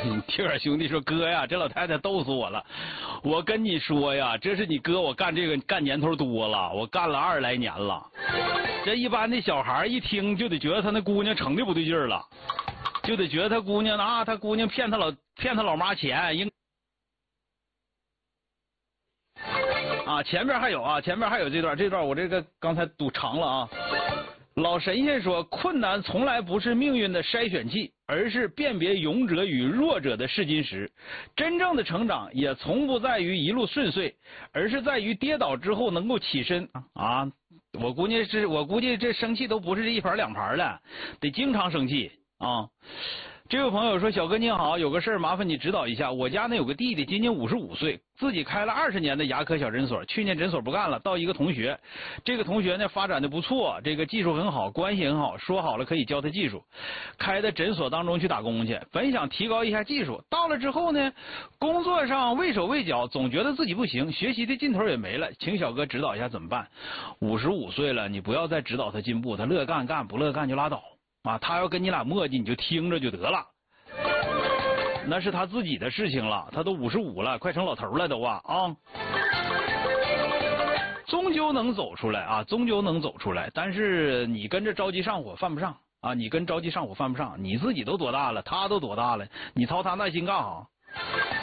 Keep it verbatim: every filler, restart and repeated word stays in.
听耳兄弟说，哥呀，这老太太逗死我了。我跟你说呀，这是你哥我干这个干年头多了，我干了二十来年了。这一般的小孩一听就得觉得他那姑娘成的不对劲儿了，就得觉得他姑娘啊，他姑娘骗他老骗他老妈钱，应啊前面还有啊，前面还有这段，这段我这个刚才读长了啊。老神仙说，困难从来不是命运的筛选器，而是辨别勇者与弱者的试金石。真正的成长也从不在于一路顺遂，而是在于跌倒之后能够起身啊！我估计是我估计这生气都不是一盘两盘了，得经常生气啊！这位朋友说，小哥您好，有个事儿麻烦你指导一下。我家呢有个弟弟，今年五十五岁，自己开了二十年的牙科小诊所，去年诊所不干了，到一个同学，这个同学呢发展的不错，这个技术很好，关系很好，说好了可以教他技术，开的诊所当中去打工去，本想提高一下技术，到了之后呢，工作上畏手畏脚，总觉得自己不行，学习的劲头也没了，请小哥指导一下怎么办？五十五岁了，你不要再指导他进步，他乐干干，不乐干就拉倒。啊，他要跟你俩磨叽，你就听着就得了，那是他自己的事情了。他都五十五了，快成老头了都啊啊！终究能走出来啊，终究能走出来。但是你跟着着急上火犯不上啊，你跟着急上火犯不上。你自己都多大了，他都多大了，你操他那心干啥？